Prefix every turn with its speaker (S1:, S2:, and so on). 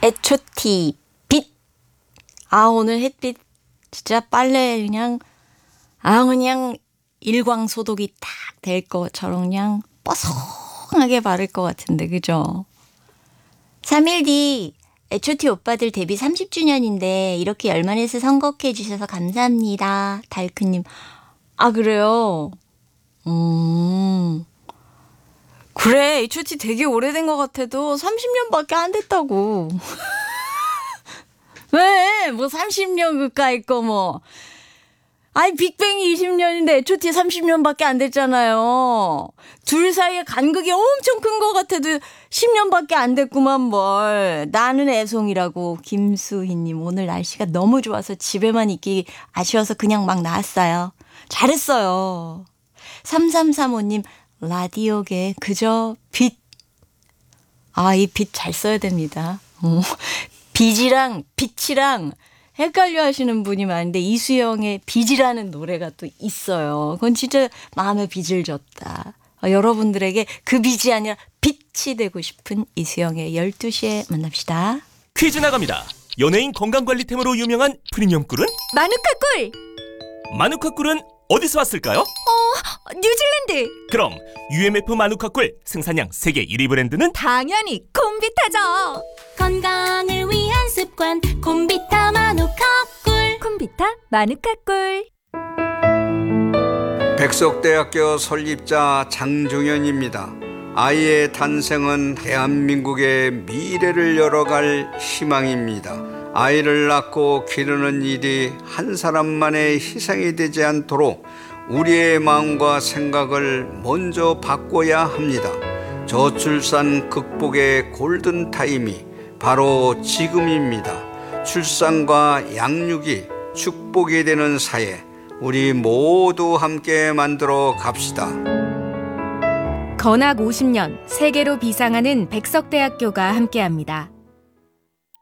S1: 애초티 빛. 오늘 햇빛 진짜 빨래 그냥 일광소독이 딱 될 것처럼 그냥 뽀송하게 바를 것 같은데, 그죠? 3일 뒤 애초티 오빠들 데뷔 30주년인데 이렇게 열만해서 선곡해 주셔서 감사합니다. 달크님. 그래요? 그래, 애초티 되게 오래된 것 같아도 30년밖에 안 됐다고. 왜? 뭐 30년 그까이 거 뭐. 빅뱅이 20년인데 애초티 30년밖에 안 됐잖아요. 둘 사이에 간극이 엄청 큰 것 같아도 10년밖에 안 됐구만 뭘. 나는 애송이라고. 김수희님, 오늘 날씨가 너무 좋아서 집에만 있기 아쉬워서 그냥 막 나왔어요. 잘했어요. 3335님, 라디오계 그저 빛. 이 빛 잘 써야 됩니다. 빛이랑 빛이랑 헷갈려 하시는 분이 많은데 이수영의 빛이라는 노래가 또 있어요. 그건 진짜 마음에 빛을 줬다. 여러분들에게 그 빛이 아니라 빛이 되고 싶은 이수영의 12시에 만납시다.
S2: 퀴즈 나갑니다. 연예인 건강관리템으로 유명한 프리미엄 꿀은?
S3: 마누카 꿀.
S2: 마누카 꿀은 어디서 왔을까요?
S3: 뉴질랜드.
S2: 그럼 UMF 마누카 꿀 생산량 세계 1위 브랜드는?
S3: 당연히 콤비타죠.
S4: 건강을 위한 습관 콤비타 마누카 꿀.
S3: 콤비타 마누카 꿀.
S5: 백석대학교 설립자 장종현입니다. 아이의 탄생은 대한민국의 미래를 열어갈 희망입니다. 아이를 낳고 기르는 일이 한 사람만의 희생이 되지 않도록 우리의 마음과 생각을 먼저 바꿔야 합니다. 저출산 극복의 골든타임이 바로 지금입니다. 출산과 양육이 축복이 되는 사회, 우리 모두 함께 만들어 갑시다.
S6: 건학 50년 세계로 비상하는 백석대학교가 함께합니다.